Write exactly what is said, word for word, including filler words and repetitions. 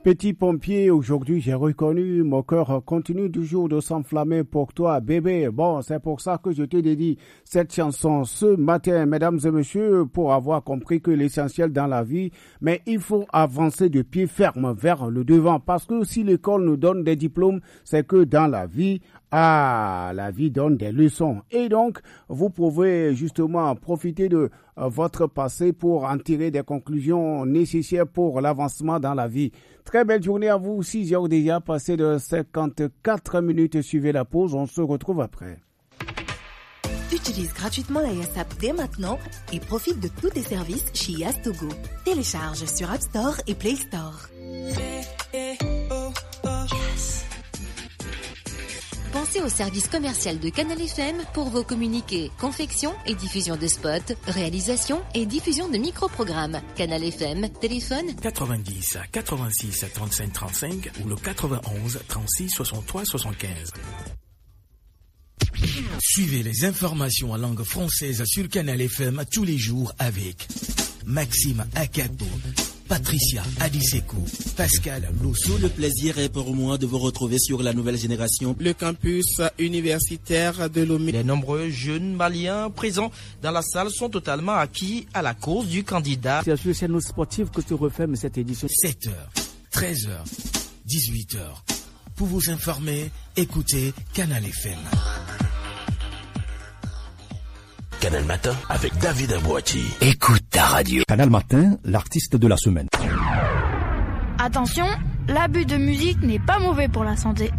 Petit pompier, aujourd'hui j'ai reconnu, mon cœur continue toujours de s'enflammer pour toi, bébé. Bon, c'est pour ça que je te dédie cette chanson ce matin, mesdames et messieurs, pour avoir compris que l'essentiel dans la vie, mais il faut avancer de pied ferme vers le devant, parce que si l'école nous donne des diplômes, c'est que dans la vie, ah, la vie donne des leçons. Et donc, vous pouvez justement profiter de euh, votre passé pour en tirer des conclusions nécessaires pour l'avancement dans la vie. Très belle journée à vous. six heures déjà passées de cinquante-quatre minutes. Suivez la pause. On se retrouve après. Utilise gratuitement la Yass App dès maintenant et profite de tous tes services chez Yass Togo. Télécharge sur App Store et Play Store. Pensez au service commercial de Canal F M pour vos communiqués, confection et diffusion de spots, réalisation et diffusion de micro-programmes. Canal F M, téléphone quatre-vingt-dix, quatre-vingt-six, trente-cinq, trente-cinq ou le quatre-vingt-onze, trente-six, soixante-trois, soixante-quinze. Suivez les informations en langue française sur Canal F M tous les jours avec Maxime Akapo, Patricia Adiseko, Pascal Losso. Le plaisir est pour moi de vous retrouver sur la nouvelle génération. Le campus universitaire de Lomé. Les nombreux jeunes maliens présents dans la salle sont totalement acquis à la cause du candidat. C'est sur chaîne sportive que se referme cette édition. sept heures, treize heures, dix-huit heures. Pour vous informer, écoutez Canal F M. Canal Matin avec David Abouati. Écoute ta radio. Canal Matin, l'artiste de la semaine. Attention, l'abus de musique n'est pas mauvais pour la santé.